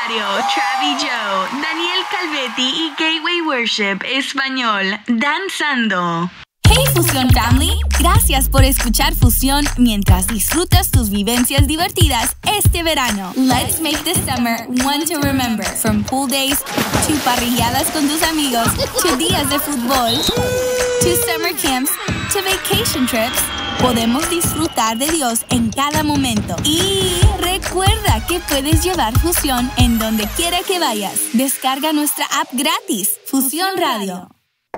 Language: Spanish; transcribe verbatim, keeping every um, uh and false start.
Mario, Travi Joe, Daniel Calvetti y Gateway Worship Español, danzando. Hey Fusión Family, gracias por escuchar Fusión mientras disfrutas tus vivencias divertidas este verano. Let's make this summer one to remember. From pool days, to parrilladas con tus amigos, to días de fútbol, to summer camps, to vacation trips. Podemos disfrutar de Dios en cada momento. Y recuerda que puedes llevar Fusión en donde quiera que vayas. Descarga nuestra app gratis, Fusión Radio.